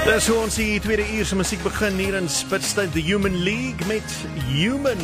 Dis hoe ons die tweede uur se musiek begin hier in Spitstyd, The Human League met Human.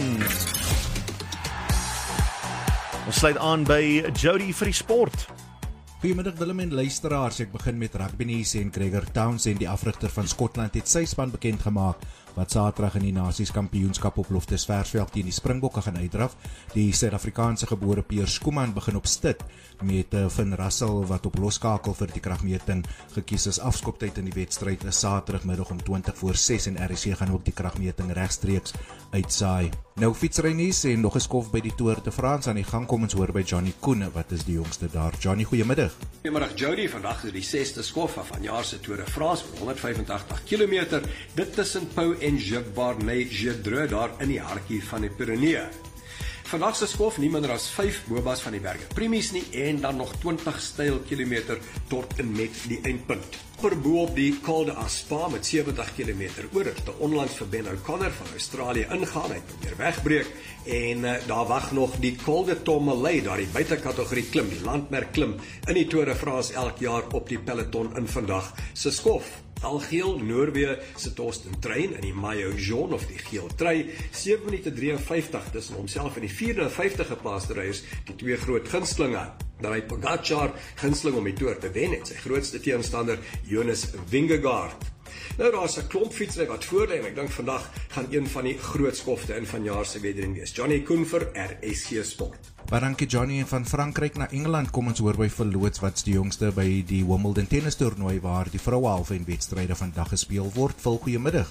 Ons sluit aan by Jody vir die sport. Goeiemiddag Willem en luisteraars, ek begin met rugby nuus en Gregor Townsend, die afrigter van Skotland, het sy span bekend gemaak wat Saterdag in die Nasies Kampioenskap op Loftusversveld teen die Springbokke gaan uitdraf. Die Suid-Afrikaanse gebore Piers Schoeman begin op stit met Finn Russell wat op loskakel vir die kragmeting gekies is. Afskoptyd in die wedstryd is Saterdagmiddag om 20:06 en RSC gaan ook die kragmeting regstreeks uitsaai. Nou fietsry nuus en nog 'n skof by die Tour de France aan die gang. Kom ons hoor by Johnny Koene, wat is die jongste daar. Johnny, goeiemiddag. Goeiemiddag Jody, vandag is die 6de skof van vanjaar se Tour de France met 185 km, dit tussen Pau en Barnay-Gedreux daar in die hartjie van die Pyreneeë. Vandag se skof nie minder as 5 bobas van die berge Primies nie en dan nog 20 styl kilometer tot en met die eindpunt. Bo op die Col d'Aspin met 70 km oor het te onlangs vir Ben O'Connor van Australië ingaan, hy probeer wegbreek en daar wag nog die Col de Tourmalet, daar die buitekategorie klim, die landmerk klim in die Tour de France elk jaar op die peloton in vandag se skof. Algeel, Noorwe se Torsten Trein in die maillot jaune of die geel trui, 7 minute 53 tussen homself en die 4de en 5de geplaaste ryers, die twee groot gunstlinge. Daaruit Pogačar, gunsteling om die Tour te wen, en sy grootste teenstander Jonas Vingegaard. Nou daar's 'n klomp fietsry wat voorlê en ek dink vandag gaan een van die groot skofte in vanjaar se wedren wees. Johnny Koen vir RSC Sport. Baie dankie Johnny, en van Frankryk na Engeland kom ons hoor by verloots wat's die jongste by die Wimbledon tennis toernooi waar die vroue halve wedstryde vandag gespeel word. Vol goeiemiddag.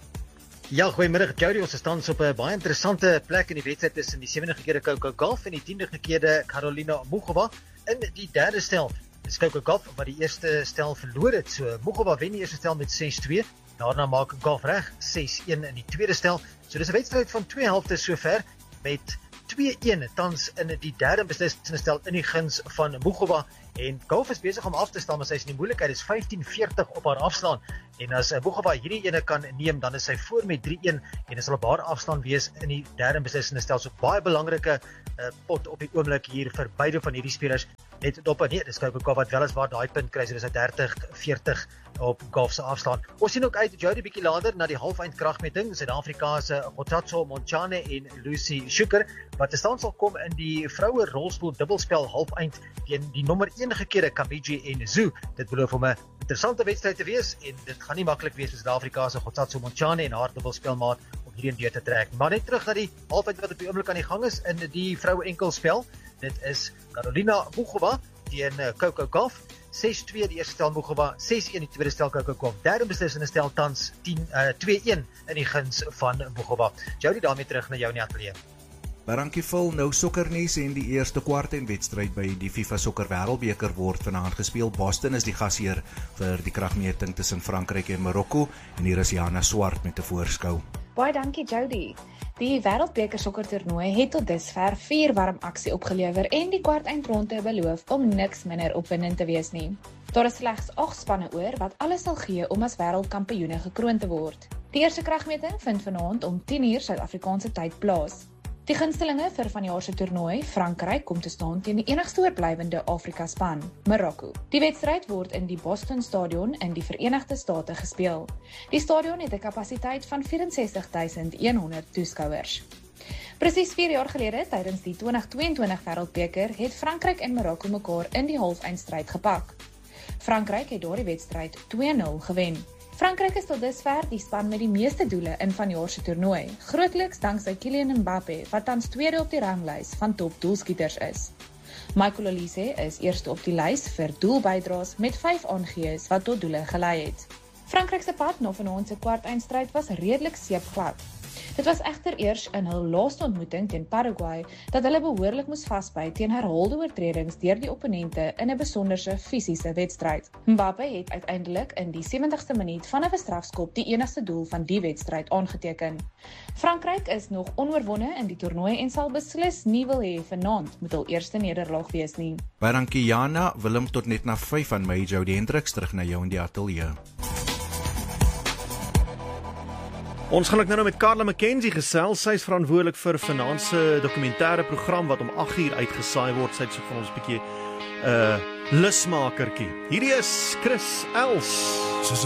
Ja, goeiemiddag Jody, ons staan op 'n baie interessante plek in die wedstryd tussen die 7de gekeerde Coco Gauff en die 10de gekeerde Karolina Muchova in die derde stel. Dis Coco Gauff wat die eerste stel verloor het, so Muchova wen die eerste stel met 6-2, daarna maak Gauff reg 6-1 in die tweede stel, so dis 'n wedstryd van twee helftes sover met 2-1 tans in die derde beslissende stel in die guns van Muchova, en Gauff is besig om af te staan, maar sy is in die moeilikheid, is 15-40 op haar afslaan, en as Muchova hierdie ene kan neem, dan is sy voor met 3-1, en dit sal op haar afstaan wees in die derde beslissende stel, so baie belangrike pot op die oomblik hier vir beide van hierdie spelers, net dop en nee, dis Coco Gauff wat weliswaar daai punt kry, so dis 'n 30-40 op Gauff se afslaan. Ons sien ook uit Jody bietjie later na die halfeind kragmeting, Suid-Afrikaanse Gothatso Montjane en Lucy Schuker, wat te staan sal kom in die vroue rolstoel dubbelspel halfeind teen die nommer 1 gekeerde Kamiji en Zhu. Dit beloof om 'n interessante wedstryd te wees en dit gaan nie maklik wees vir Suid-Afrikaanse Gothatso Montjane en haar dubbelspelmaat om hierdie deur te trek. Maar net terug na die halfeind wat op die oomblik aan die gang is in die vroue enkelspel. Dit is Karolina Muchova teen Coco Gauff. 6-2 die eerste stel Muchova, 6-1 die tweede stel Coco Gauff. Derde beslissende stel tans 2-1 in die guns van Muchova. Jody, daarmee terug na jou in die ateljee. Baie vol, nou sokkernuus en die eerste kwart en wedstryd by die FIFA Sokker Wêreldbeker word vanaand gespeel. Boston is die gasheer vir die kragmeting tussen Frankryk en Marokko en hier is Jana Swart met 'n voorskou. Baie dankie Jody. Die Wêreldbeker sokkertoernooi het tot dusver 4 warm aksie opgelewer en die kwartfinale beloof om niks minder opwindend te wees nie. Daar is slegs 8 spanne oor wat alles sal gee om as wêreldkampioene gekroon te word. Die eerste kragmeting vind vanaand om 10:00 Suid-Afrikaanse tyd plaas. Die gunstelinge vir vanjaar se toernooi, Frankryk, kom te staan teen die enigste oorblywende Afrika-span, Marokko. Die wedstryd word in die Boston Stadion in die Verenigde State gespeel. Die stadion het 'n kapasiteit van 64.100 toeskouers. Presies 4 jaar gelede, tydens die 2022 Wêreldbeker, het Frankryk en Marokko mekaar in die halfeindstryd gepak. Frankryk het daardie wedstryd 2-0 gewen. Frankryk is tot dusver die span met die meeste doele in vanjaar se toernooi, grootliks danksy Kylian Mbappé, wat tans tweede op die ranglys van top doelskieters is. Michael Olise is eerste op die lys vir doelbydraes met 5 aangees wat tot doele gelei het. Frankryk se pad na vanaand se kwartfinale was redelik seepglad. Dit was egter eers in hul laaste ontmoeting teen Paraguay dat hulle behoorlik moes vasbyt teen herhaalde oortredings deur die opponente in 'n besonderse fisiese wedstryd. Mbappé het uiteindelik in die 70ste minuut van 'n strafskop die enigste doel van die wedstryd aangeteken. Frankryk is nog onoorwonne in die toernooi en sal beslis nie wil hê vanaand moet hul eerste nederlaag wees nie. Baie dankie Jana, Willem tot net na 5 van my, Jody Hendriks, terug na jou in die ateljee. Ons gaan nou met Carla McKenzie gesels. Sy is verantwoordelik vir vanaand se dokumentêre program wat om 8:00 uitgesaai word. Sy het so vir ons 'n bietjie lusmakertjie. Hierdie is Chris Els.